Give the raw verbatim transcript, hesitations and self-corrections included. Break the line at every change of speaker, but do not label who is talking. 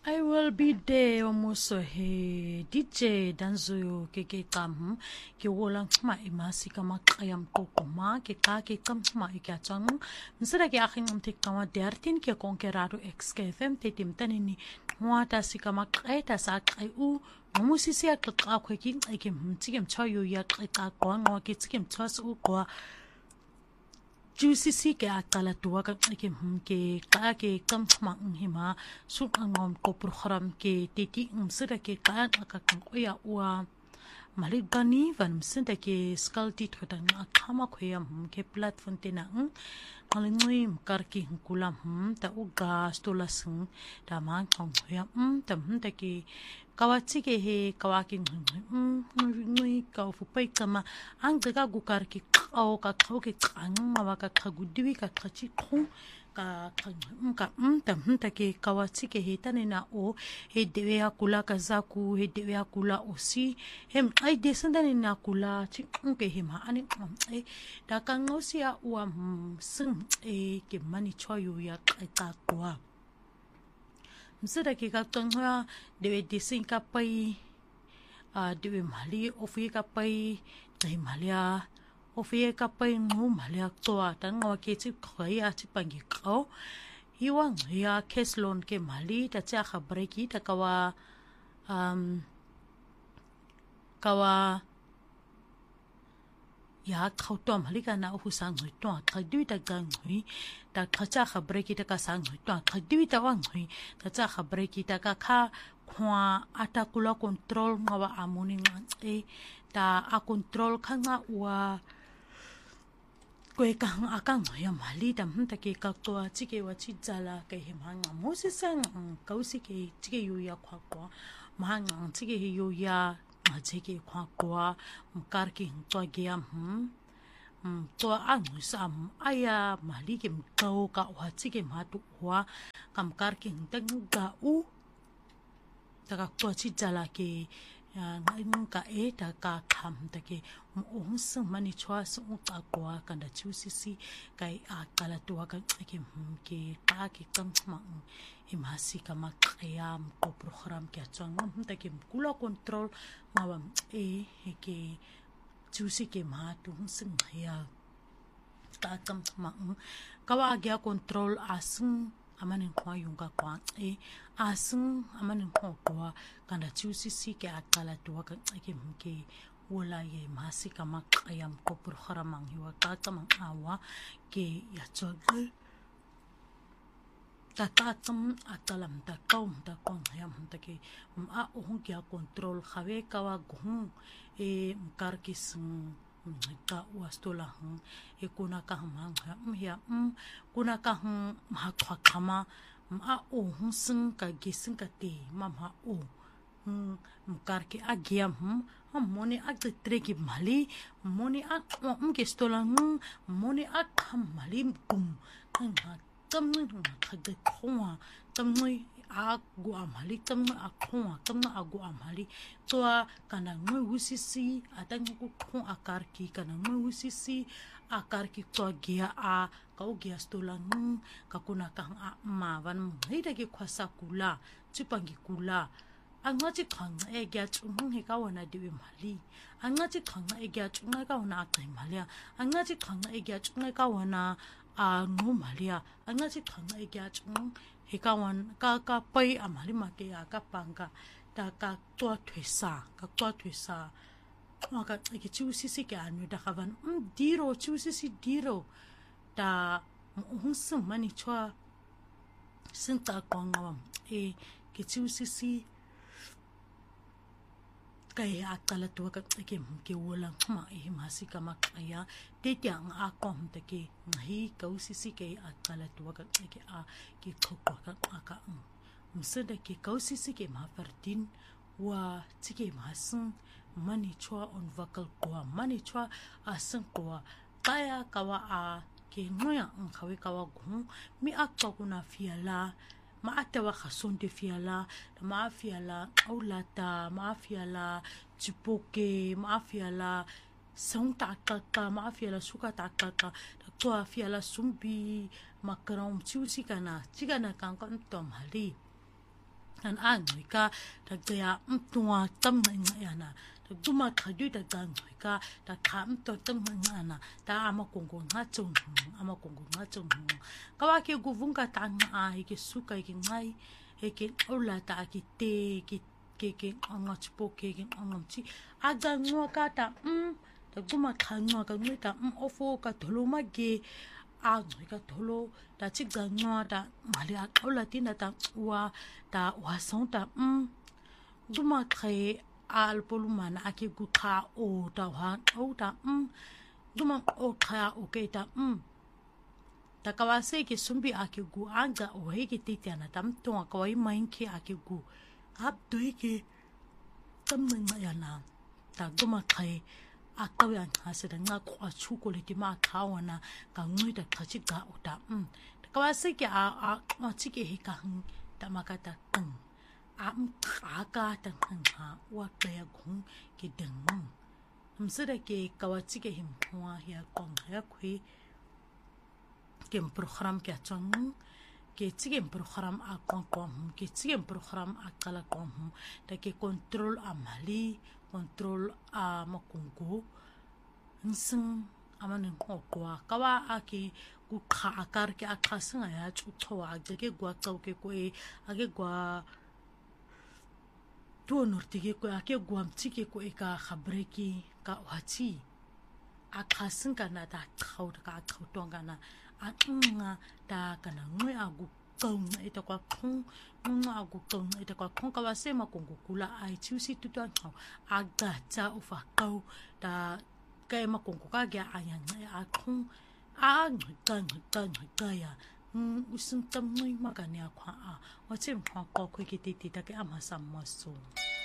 I will be there omuso he D J danzo ke ke kam ke wolang ma imasi kama kayam kokoma ke ka ke kam ma ikachang msira ke akhin mtik kama dertin ke konkerado X K F M tetim tanini wata sikama kaita sa kai u musisi ya ka kwekin ke mtikem choyo ya ka kwa ngo ke tikem chos u kwa juicy si ke akala tuwa ka ke ke ka ke kam ma hima su ngom ko program ke teti msida ke ka ka kan oya wa maligani van msida ke skalti thota na khama khoya ke platform tena ngalingui mkarki kula ta uga stola sing ta ma khong ya um ta ta ke kawati ke he kawaki ngui ka fu pai kama ang daga gukar ki au ka khau ke chang ma ka khagudwi ka khachi khu ka ka mta mta ke kawati ke he tanena o he dewe akula ka zaku he dewe akula osi hem ai desandani na kula chi ke hima ani e da ka ngosia wa sing e ke mani choyo ya ka kwa msida ke ka tongwa dewe disin ka pai a dewe mali ofi ka pai dai malia ofi ka pai ngu malia toa tangwa ke chi khaya chi pangi ko hiwang ya keslon ke mali ta cha khabre ki ta kawa um kawa ya khautom halika na hu sang hui to khadui ta gang hui ta khacha khabre ki ta ka sang hui to khadui ta wang hui ta cha khabre ki ta ka kha khwa ata kula control ngawa amuni e ta a control khanga wa kwe kang akang ya mali ta mta ke ka to chi ke wa chi jala ke himanga mose sang kausi ke chi ke yu ya khwa kwa mahanga chi ke yu ya majeke kwa kwa mkarki to giam hm to ang sam aya malike mtau ka wati ke matu wa kam karki tang ga u taka to chi jala ke ngai ka e ta ka kham ta ke ong sung mani chwa su ka kwa kanda chusi si kai a kala to ka ke ke ka ke kam ma imasi kama kayam ko program ke chang ta ke kula control mawam e ke chusi ke ma tu sung ya ta kam ma kawa agya control asung amanin kwa yung ka kwa e asung amanin kwa kwa kanda chusi si ke akala to ka ke ke wala ye masi kama kayam ko program ang hiwa ka tamang awa ke ya chogal ta ta tam atalam ta kaum ta kong yam ta ke a ohun kya control khawe kawa gu e mkar kisung ka wastola hu e kuna ka mang ya um kuna ka hu ma khwa khama a ohun sung ka gisung ka te mam ha o mkar ke agiam hum moni ak tre ki mali moni ak um ke stola hu moni ak mali gum kan tamni khade khwa tamni agu amali tamni akhwa tamni agu amali to kana ngui usisi atang ku khu akar ki kana ngui usisi akar ki to gia a kau gia stolang ka kuna ka ma van hida ki khwasa kula chipangi kula anga chi khang e gya chung he ka wana diwi mali anga chi khang e gya chung ka wana kai malia anga chi khang e gya chung ka wana a no malia anga chi khang e gya chung he ka wan ka ka pai amali ma ke ya ka panga ta ka to thwesa ka to thwesa ma ka ke chu si si ke anu da khavan um diro chu si si diro ta hun sum mani chwa sin ta kwangam e ke chu si si kai akala to ka ke ke wolang ma e masi kama kaya te tyang a kom te ke ngi kausisi ke akala to ka ke a ke khokwa ka ka msada ke kausisi ke ma fardin wa tike masun mani chwa on vakal kwa mani chwa asan kwa kaya kawa a ke ngoya ang khawe kawa gu mi akta kuna fiala ma atawa khasonte fiala ma fiala aulata ma fiala chipoke ma fiala song ta ka ma fiala suka ta ka to fiala sumbi makaram chusi kana chigana kan kan to mali an an ka ta ya mtua tam na na ta duma khadu ta ta ka ta kham to tam na na ta ama kongo nga chung ama kongo nga chung ka wa ke guvunga ta nga ke suka ke ngai e ke ola ta ki te ki ke ke anga chipo ke ke anga chi aga ngo ka ta um ta duma khanga ka ngai ta um ofo ka tholo ma ge a ka tholo ta chi ga ngo ta mali a ola tina ta wa ta wa son ta um duma kre al polumana ake gu kha o ta wa o ta um duma o kha o ke ta um ta kawase ke sumbi ake gu anga o he ke titiana tam to ka wai main ke ake gu ap dui ke tam nang ya na ta duma kre akaw yan hase da nga ko chu ko le ti ma khawana ka ngui da khachi ga o ta um ta kawase ke a a chi ke he ka ta makata tang am aga ta ha wa pe gung ke deng mong am sera ke kawachi ke him hwa ya kong ya khui ke program ke chang ke chi program a kong kong ke chi program a kala kong ta ke control amali control a makungu nsing amanin ko kwa kawa ake ku kha akar ke akhasinga ya chu thowa ke gwa chaw ke ko e age gwa to nortige ko ake gwam chike ko e ka khabre ki ka wachi akhasin kana ta thaw ka thaw to kana a nga ta kana ngwe agu kong ita kwa khong nga agu kong ita kwa khong ka wase makungu kula ai chusi tu to aga cha ufa kau ta kai makungu ka ga ayan a khong a ngta ngta ngta ya usung tam noi maganya kwa a wache mwa ko ko ki ti ti ta ke ama sammaso